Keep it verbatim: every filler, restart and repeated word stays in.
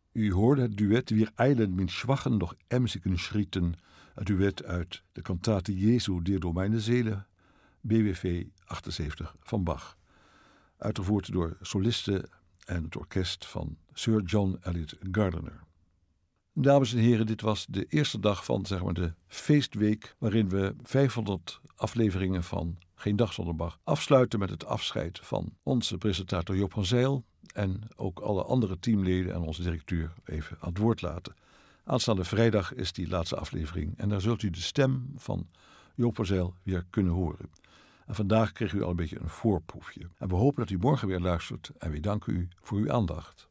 U hoorde het duet Wir eilen mit schwachen, doch emsigen Schritten, het duet uit de kantate Jesu dir door meine Seele, B W V achtenzeventig van Bach. Uitgevoerd door solisten en het orkest van Sir John Eliot Gardiner. Dames en heren, dit was de eerste dag van zeg maar, de feestweek waarin we vijfhonderd afleveringen van Geen Dag Zonder Bach afsluiten met het afscheid van onze presentator Joop van Zijl en ook alle andere teamleden en onze directeur even aan het woord laten. Aanstaande vrijdag is die laatste aflevering en daar zult u de stem van Joop van Zijl weer kunnen horen. En vandaag kreeg u al een beetje een voorproefje. En we hopen dat u morgen weer luistert en we danken u voor uw aandacht.